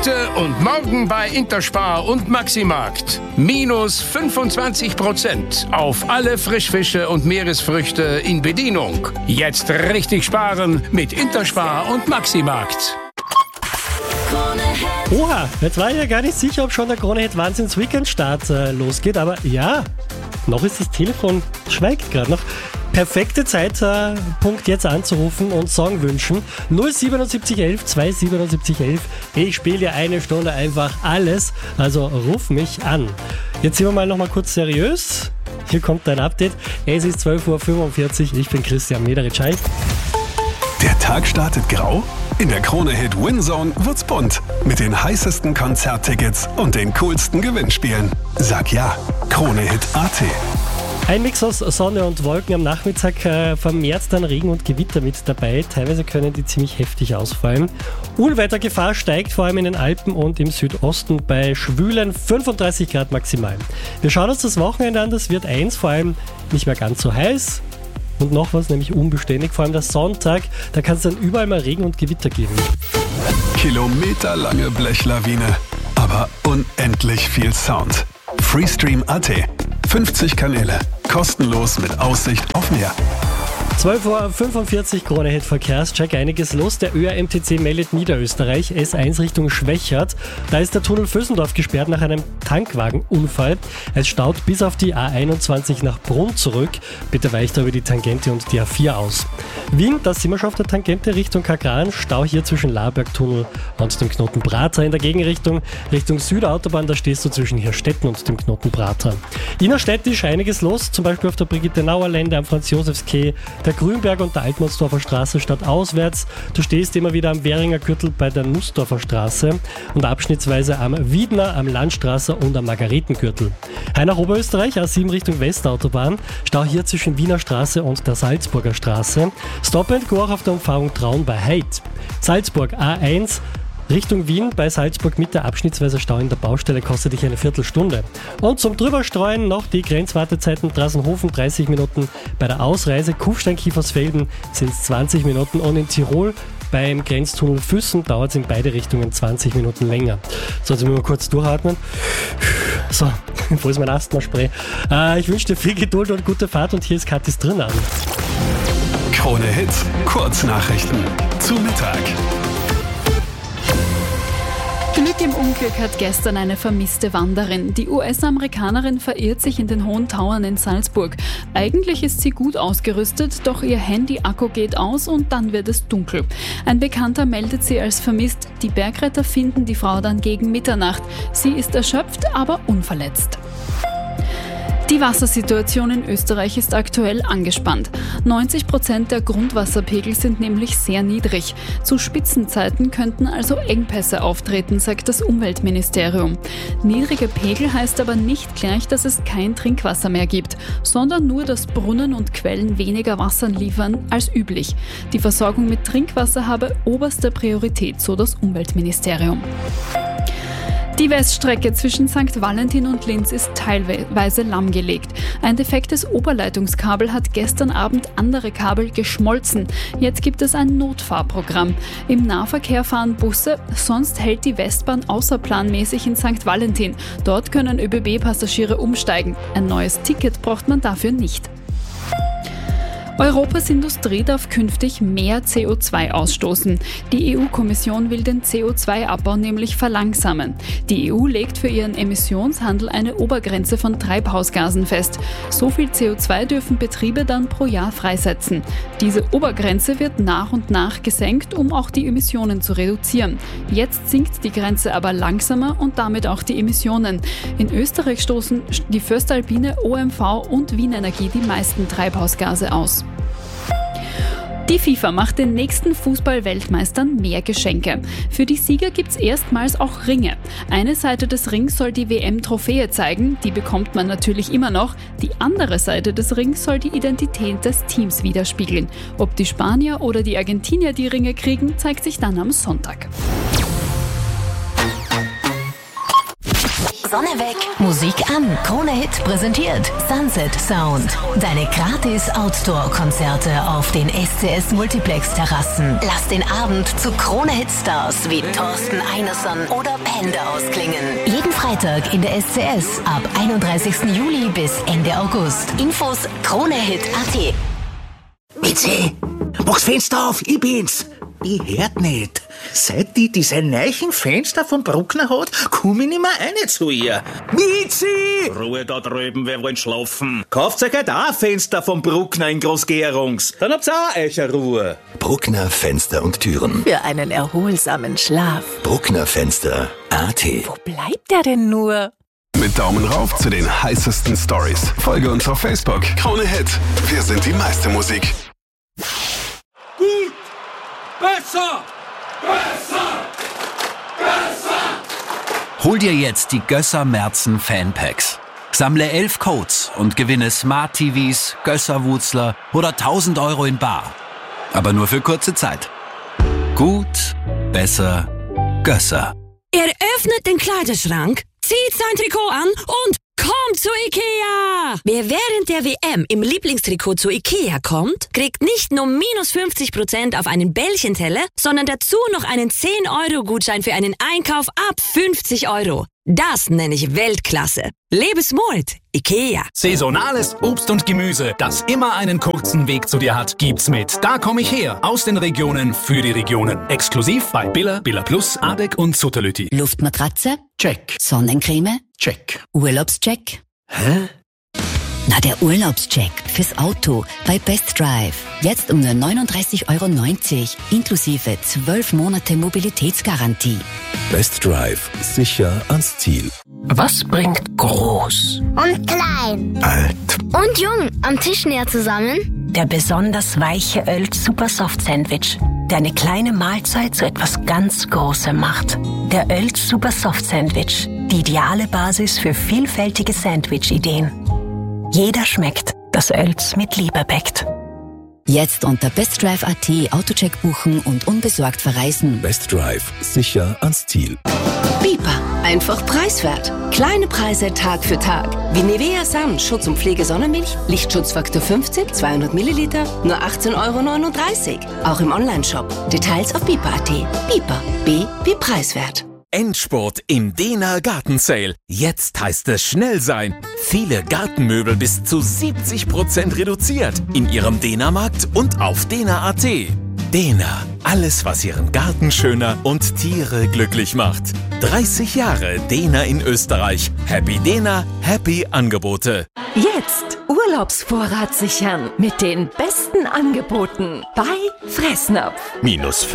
Heute und morgen bei Interspar und Maximarkt. Minus 25% auf alle Frischfische und Meeresfrüchte in Bedienung. Jetzt richtig sparen mit Interspar und Maximarkt. Oha, jetzt war ich ja gar nicht sicher, ob schon der Krone-Hit Wahnsinns-Weekend-Start losgeht, aber ja, noch ist das Telefon, schweigt gerade noch. Perfekte Zeitpunkt jetzt anzurufen und Song wünschen. 07711 27711. Ich spiele dir eine Stunde einfach alles, also ruf mich an. Jetzt sind wir mal noch mal kurz seriös. Hier kommt dein Update. Es ist 12:45 Uhr. Ich bin Christian Mederitsch. Der Tag startet grau? In der Krone-Hit Winzone wird's bunt. Mit den heißesten Konzerttickets und den coolsten Gewinnspielen. Sag ja, Krone-Hit.at. Ein Mix aus Sonne und Wolken am Nachmittag, vermehrt dann Regen und Gewitter mit dabei. Teilweise können die ziemlich heftig ausfallen. Unwettergefahr steigt vor allem in den Alpen und im Südosten bei schwülen 35 Grad maximal. Wir schauen uns das Wochenende an, das wird vor allem nicht mehr ganz so heiß. Und noch was, nämlich unbeständig, vor allem der Sonntag, da kann es dann überall mal Regen und Gewitter geben. Kilometerlange Blechlawine, aber unendlich viel Sound. Freestream.at. 50 Kanäle, kostenlos mit Aussicht auf Meer. 12:45 Uhr, Krone-Hit Verkehrscheck, einiges los. Der ÖRMTC meldet Niederösterreich, S1 Richtung Schwächert. Da ist der Tunnel Vösendorf gesperrt nach einem Tankwagenunfall. Es staut bis auf die A21 nach Brunn zurück. Bitte weicht über die Tangente und die A4 aus. Wien, da sind wir schon auf der Tangente Richtung Kagran. Stau hier zwischen Labergtunnel und dem Knoten Prater. In der Gegenrichtung Richtung Südautobahn, da stehst du zwischen Hirstetten und dem Knoten Prater. Innerstädtisch einiges los, zum Beispiel auf der Brigitte-Nauer-Lände, am Franz-Josefs-Quai, der Grünberg und der Altmannsdorfer Straße stadtauswärts. Du stehst immer wieder am Währinger Gürtel bei der Nussdorfer Straße und abschnittsweise am Wiedner, am Landstraße und am Margaretengürtel. Heim nach Oberösterreich, A7 Richtung Westautobahn. Stau hier zwischen Wiener Straße und der Salzburger Straße. Stop and Go auch auf der Umfahrung Traun bei Heid. Salzburg A1 Richtung Wien, bei Salzburg Mitte abschnittsweise Stau in der Baustelle, kostet dich eine Viertelstunde. Und zum Drüberstreuen noch die Grenzwartezeiten: Drassenhofen 30 Minuten, bei der Ausreise Kufstein-Kiefersfelden sind es 20 Minuten und in Tirol beim Grenztunnel Füssen dauert es in beide Richtungen 20 Minuten länger. So, jetzt müssen wir kurz durchatmen. So, wo ist mein Asthma-Spray? Ich wünsche dir viel Geduld und gute Fahrt und hier ist Katis drin an. Krone-Hit Kurznachrichten zu Mittag. Glück im Unglück hat gestern eine vermisste Wanderin. Die US-Amerikanerin verirrt sich in den Hohen Tauern in Salzburg. Eigentlich ist sie gut ausgerüstet, doch ihr Handy-Akku geht aus und dann wird es dunkel. Ein Bekannter meldet sie als vermisst. Die Bergretter finden die Frau dann gegen Mitternacht. Sie ist erschöpft, aber unverletzt. Die Wassersituation in Österreich ist aktuell angespannt. 90% der Grundwasserpegel sind nämlich sehr niedrig. Zu Spitzenzeiten könnten also Engpässe auftreten, sagt das Umweltministerium. Niedrige Pegel heißt aber nicht gleich, dass es kein Trinkwasser mehr gibt, sondern nur, dass Brunnen und Quellen weniger Wasser liefern als üblich. Die Versorgung mit Trinkwasser habe oberste Priorität, so das Umweltministerium. Die Weststrecke zwischen St. Valentin und Linz ist teilweise lahmgelegt. Ein defektes Oberleitungskabel hat gestern Abend andere Kabel geschmolzen. Jetzt gibt es ein Notfahrprogramm. Im Nahverkehr fahren Busse, sonst hält die Westbahn außerplanmäßig in St. Valentin. Dort können ÖBB-Passagiere umsteigen. Ein neues Ticket braucht man dafür nicht. Europas Industrie darf künftig mehr CO2 ausstoßen. Die EU-Kommission will den CO2-Abbau nämlich verlangsamen. Die EU legt für ihren Emissionshandel eine Obergrenze von Treibhausgasen fest. So viel CO2 dürfen Betriebe dann pro Jahr freisetzen. Diese Obergrenze wird nach und nach gesenkt, um auch die Emissionen zu reduzieren. Jetzt sinkt die Grenze aber langsamer und damit auch die Emissionen. In Österreich stoßen die Föstalpine, OMV und Wien Energie die meisten Treibhausgase aus. Die FIFA macht den nächsten Fußball-Weltmeistern mehr Geschenke. Für die Sieger gibt's erstmals auch Ringe. Eine Seite des Rings soll die WM-Trophäe zeigen, die bekommt man natürlich immer noch. Die andere Seite des Rings soll die Identität des Teams widerspiegeln. Ob die Spanier oder die Argentinier die Ringe kriegen, zeigt sich dann am Sonntag. Sonne weg, Musik an. Krone Hit präsentiert Sunset Sound. Deine gratis Outdoor-Konzerte auf den SCS Multiplex-Terrassen. Lass den Abend zu Krone Hit Stars wie Thorsten Einerson oder Pende ausklingen. Jeden Freitag in der SCS ab 31. Juli bis Ende August. Infos KroneHit.at. Mitzi, mach's Fenster auf, ich bin's. Ich hört nicht. Seit die diese neuen Fenster vom Bruckner hat, komm ich nicht mehr rein zu ihr. Mitzi! Ruhe da drüben, wir wollen schlafen. Kauft euch halt auch ein Fenster vom Bruckner in Großgärungs. Dann habt's auch euch eine Ruhe. Bruckner Fenster und Türen. Für einen erholsamen Schlaf. Bruckner Fenster AT. Wo bleibt der denn nur? Mit Daumen rauf zu den heißesten Stories. Folge uns auf Facebook. Krone Hit. Wir sind die meiste Musik. Gut! Besser! Besser! Besser! Hol dir jetzt die Gösser Merzen Fanpacks. Sammle 11 Codes und gewinne Smart TVs, Gösser-Wutzler oder 1.000 Euro in bar. Aber nur für kurze Zeit. Gut, besser, Gösser. Er öffnet den Kleiderschrank, zieht sein Trikot an und kommt zu Ikea! Wer während der WM im Lieblingstrikot zu Ikea kommt, kriegt nicht nur minus 50% auf einen Bällchenteller, sondern dazu noch einen 10-Euro-Gutschein für einen Einkauf ab 50 Euro. Das nenne ich Weltklasse. Lebensmut, Ikea. Saisonales Obst und Gemüse, das immer einen kurzen Weg zu dir hat, gibt's mit Da komm ich her. Aus den Regionen für die Regionen. Exklusiv bei Billa, Billa Plus, Adek und Sutterlüti. Luftmatratze? Check. Sonnencreme? Check. Urlaubscheck? Hä? Na, der Urlaubscheck fürs Auto bei Best Drive. Jetzt um nur 39,90 Euro, inklusive 12 Monate Mobilitätsgarantie. Best Drive. Sicher ans Ziel. Was bringt groß und klein, alt und jung am Tisch näher zusammen? Der besonders weiche Oelt Super Soft Sandwich, der eine kleine Mahlzeit zu etwas ganz Großem macht. Der Oelt Super Soft Sandwich, die ideale Basis für vielfältige Sandwich-Ideen. Jeder schmeckt, das Oelts mit Liebe bäckt. Jetzt unter bestdrive.at Autocheck buchen und unbesorgt verreisen. Best Drive. Sicher ans Ziel. Bipa. Einfach preiswert. Kleine Preise Tag für Tag. Wie Nivea Sun Schutz- und Pflege-Sonnenmilch, Lichtschutzfaktor 50, 200 Milliliter, nur 18,39 Euro. Auch im Onlineshop. Details auf bipa.at. Bipa. B wie preiswert. Endspurt im Dena Garten Sale. Jetzt heißt es schnell sein. Viele Gartenmöbel bis zu 70% reduziert in Ihrem Dena-Markt und auf dena.at. Dena, alles was Ihren Garten schöner und Tiere glücklich macht. 30 Jahre Dena in Österreich. Happy Dena, happy Angebote. Jetzt Urlaubsvorrat sichern mit den besten Angeboten bei Fressnapf. Minus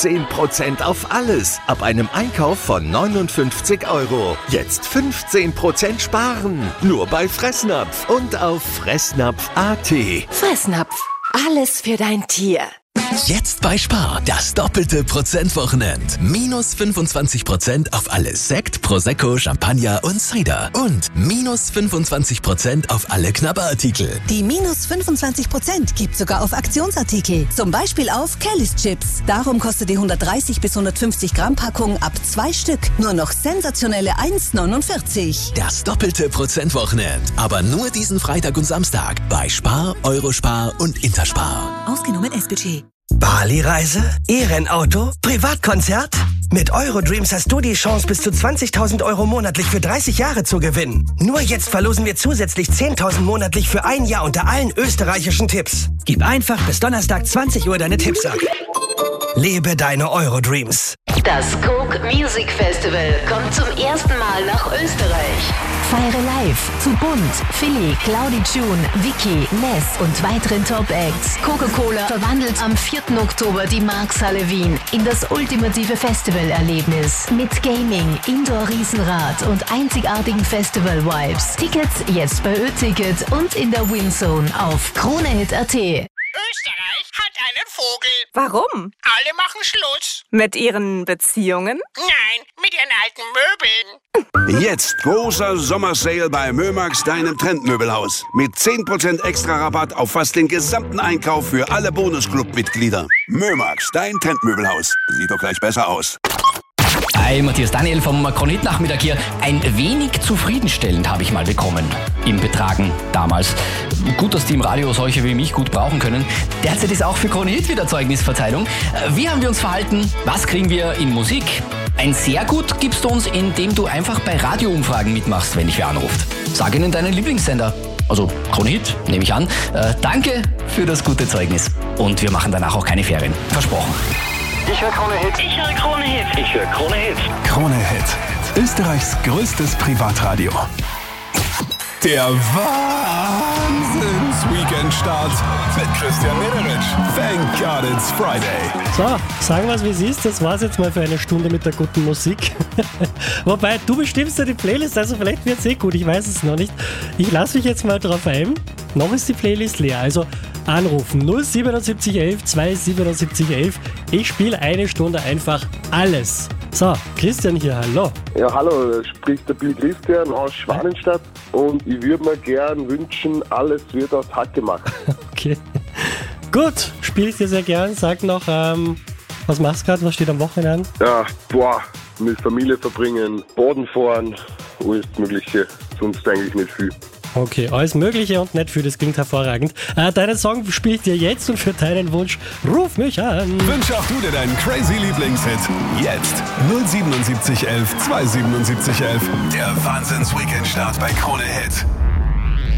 15% auf alles ab einem Einkauf von 59 Euro. Jetzt 15% sparen. Nur bei Fressnapf und auf fressnapf.at. Fressnapf. Alles für dein Tier. Jetzt bei Spar das doppelte Prozentwochenend. Minus 25% auf alle Sekt, Prosecco, Champagner und Cider. Und minus 25% auf alle Knabberartikel. Die minus 25% gibt sogar auf Aktionsartikel. Zum Beispiel auf Kelly's Chips. Darum kostet die 130 bis 150 Gramm Packung ab 2 Stück nur noch sensationelle 1,49. Das doppelte Prozentwochenend. Aber nur diesen Freitag und Samstag bei Spar, Eurospar und Interspar. Ausgenommen S-Budget. Bali-Reise? E-Rennauto? Privatkonzert? Mit Eurodreams hast du die Chance, bis zu 20.000 Euro monatlich für 30 Jahre zu gewinnen. Nur jetzt verlosen wir zusätzlich 10.000 monatlich für ein Jahr unter allen österreichischen Tipps. Gib einfach bis Donnerstag 20 Uhr deine Tipps ab. Lebe deine Eurodreams. Das Coke Music Festival kommt zum ersten Mal nach Österreich. Feiere live zu Bunt, Philly, Cloudy June, Vicky, Ness und weiteren Top-Acts. Coca-Cola verwandelt am 4. Oktober die Markshalle Wien in das ultimative Festivalerlebnis. Mit Gaming, Indoor-Riesenrad und einzigartigen Festival-Vibes. Tickets jetzt bei Ö-Ticket und in der Winzone auf KroneHit.at. Österreich hat einen Vogel. Warum? Alle machen Schluss. Mit ihren Beziehungen? Nein, mit ihren alten Möbeln. Jetzt großer Sommersale bei Mömax, deinem Trendmöbelhaus. Mit 10% extra Rabatt auf fast den gesamten Einkauf für alle Bonusclub-Mitglieder. Mömax, dein Trendmöbelhaus. Sieht doch gleich besser aus. Hi, Matthias Daniel vom Kronit-Nachmittag hier. Ein wenig zufriedenstellend habe ich mal bekommen. Im Betragen damals. Gut, dass die im Radio solche wie mich gut brauchen können. Derzeit ist auch für Kronit wieder Zeugnisverteilung. Wie haben wir uns verhalten? Was kriegen wir in Musik? Ein sehr gut gibst du uns, indem du einfach bei Radioumfragen mitmachst, wenn dich wer anruft. Sag ihnen deinen Lieblingssender. Also Kronit, nehme ich an. Danke für das gute Zeugnis. Und wir machen danach auch keine Ferien. Versprochen. Ich höre Krone Hit. Ich höre Krone Hit. Ich höre Krone Hit. Krone Hit. Österreichs größtes Privatradio. Der Wahnsinns-Weekend-Start mit Christian Mederich. Thank God it's Friday. So, sagen wir es wie es ist. Das war's jetzt mal für eine Stunde mit der guten Musik. Wobei, du bestimmst ja die Playlist, also vielleicht wird's gut, ich weiß es noch nicht. Ich lasse mich jetzt mal drauf ein. Noch ist die Playlist leer, also anrufen 07711 27711. Ich spiele eine Stunde einfach alles. So, Christian hier, hallo. Ja, hallo, da spricht der Bill Christian aus Schwanenstadt und ich würde mir gern wünschen, alles wird aus Hack gemacht. Okay. Gut, spiele ich dir sehr gern. Sag noch, was machst du gerade, was steht am Wochenende an? Ja, mit Familie verbringen, Boden fahren, alles Mögliche, sonst eigentlich nicht viel. Okay, alles Mögliche und nicht viel, das klingt hervorragend. Deinen Song spiele ich dir jetzt und für deinen Wunsch ruf mich an. Wünsch auch du dir deinen crazy Lieblingshit. Jetzt 07711 27711. Der Wahnsinns-Weekend-Start bei Krone Hit.